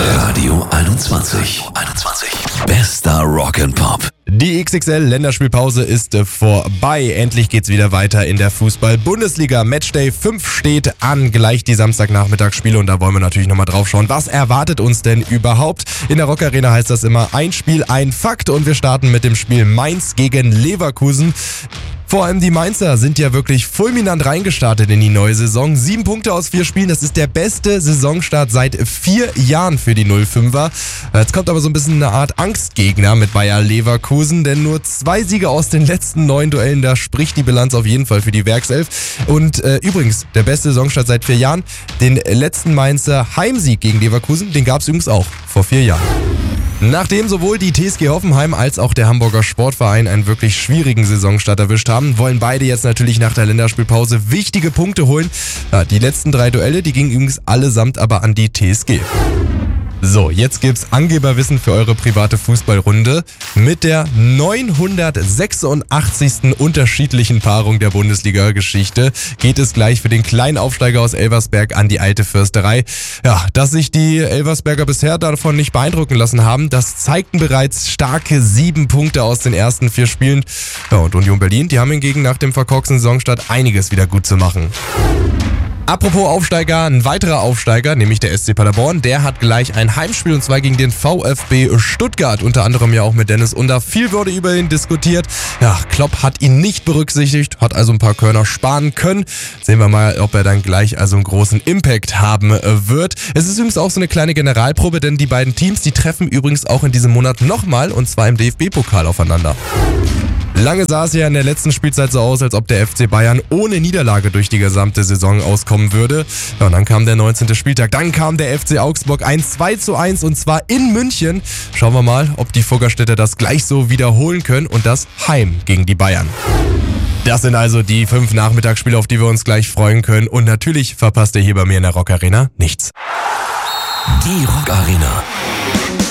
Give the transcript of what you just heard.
Radio 21. Bester Rock and Pop. Die XXL-Länderspielpause ist vorbei. Endlich geht's wieder weiter in der Fußball-Bundesliga. Matchday 5 steht an, gleich die Samstagnachmittagsspiele. Und da wollen wir natürlich nochmal drauf schauen. Was erwartet uns denn überhaupt? In der Rock Arena heißt das immer ein Spiel, ein Fakt. Und wir starten mit dem Spiel Mainz gegen Leverkusen. Vor allem die Mainzer sind ja wirklich fulminant reingestartet in die neue Saison. 7 Punkte aus 4 Spielen, das ist der beste Saisonstart seit 4 Jahren für die 05er. Jetzt kommt aber so ein bisschen eine Art Angstgegner mit Bayer Leverkusen, denn nur 2 Siege aus den letzten 9 Duellen, da spricht die Bilanz auf jeden Fall für die Werkself. Und übrigens, der beste Saisonstart seit 4 Jahren, den letzten Mainzer Heimsieg gegen Leverkusen, den gab es übrigens auch vor 4 Jahren. Nachdem sowohl die TSG Hoffenheim als auch der Hamburger Sportverein einen wirklich schwierigen Saisonstart erwischt haben, wollen beide jetzt natürlich nach der Länderspielpause wichtige Punkte holen. Ja, die letzten 3 Duelle, die gingen übrigens allesamt aber an die TSG. So, jetzt gibt's Angeberwissen für eure private Fußballrunde. Mit der 986. unterschiedlichen Paarung der Bundesliga-Geschichte geht es gleich für den kleinen Aufsteiger aus Elversberg an die alte Försterei. Ja, dass sich die Elversberger bisher davon nicht beeindrucken lassen haben, das zeigten bereits starke 7 Punkte aus den ersten 4 Spielen. Ja, und Union Berlin, die haben hingegen nach dem verkorksten Saisonstart einiges wieder gut zu machen. Apropos Aufsteiger, ein weiterer Aufsteiger, nämlich der SC Paderborn, der hat gleich ein Heimspiel und zwar gegen den VfB Stuttgart, unter anderem ja auch mit Dennis Under. Viel wurde über ihn diskutiert. Ja, Klopp hat ihn nicht berücksichtigt, hat also ein paar Körner sparen können. Sehen wir mal, ob er dann gleich also einen großen Impact haben wird. Es ist übrigens auch so eine kleine Generalprobe, denn die beiden Teams, die treffen übrigens auch in diesem Monat nochmal und zwar im DFB-Pokal aufeinander. Lange sah es ja in der letzten Spielzeit so aus, als ob der FC Bayern ohne Niederlage durch die gesamte Saison auskommen würde. Ja, und dann kam der 19. Spieltag, dann kam der FC Augsburg, ein 2:1 und zwar in München. Schauen wir mal, ob die Fuggerstädter das gleich so wiederholen können und das heim gegen die Bayern. Das sind also die 5 Nachmittagsspiele, auf die wir uns gleich freuen können. Und natürlich verpasst ihr hier bei mir in der Rock Arena nichts. Die Rock Arena.